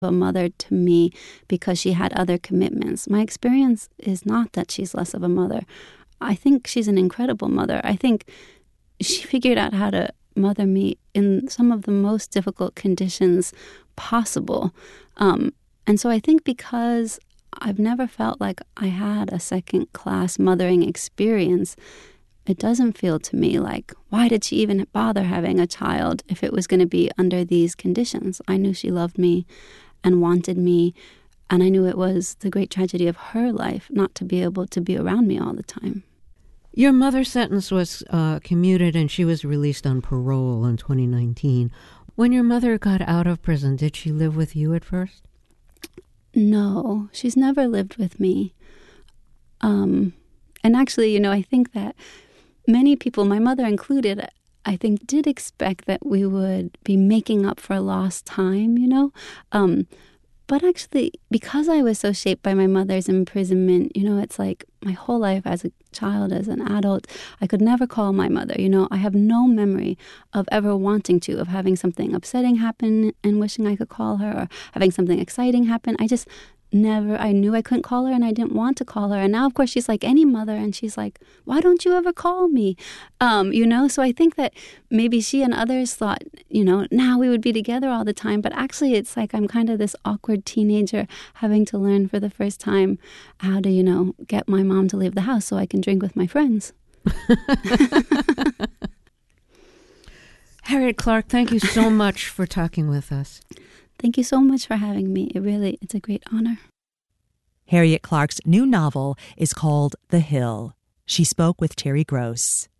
a mother to me because she had other commitments. My experience is not that she's less of a mother. I think she's an incredible mother. I think she figured out how to mother me in some of the most difficult conditions possible. And so I think because I've never felt like I had a second-class mothering experience, it doesn't feel to me like, why did she even bother having a child if it was going to be under these conditions? I knew she loved me and wanted me, and I knew it was the great tragedy of her life not to be able to be around me all the time. Your mother's sentence was commuted and she was released on parole in 2019. When your mother got out of prison, did she live with you at first? No, she's never lived with me. And actually, I think that many people, my mother included, I think did expect that we would be making up for lost time, But actually, because I was so shaped by my mother's imprisonment, it's like my whole life as a child, as an adult, I could never call my mother. I have no memory of ever wanting to, of having something upsetting happen and wishing I could call her, or having something exciting happen. I just never, I knew I couldn't call her and I didn't want to call her. And now, of course, she's like any mother and she's like, why don't you ever call me? So I think that maybe she and others thought, now we would be together all the time. But actually, it's like I'm kind of this awkward teenager having to learn for the first time how to, get my mom to leave the house so I can drink with my friends. Harriet Clark, thank you so much for talking with us. Thank you so much for having me. It's a great honor. Harriet Clark's new novel is called The Hill. She spoke with Terry Gross.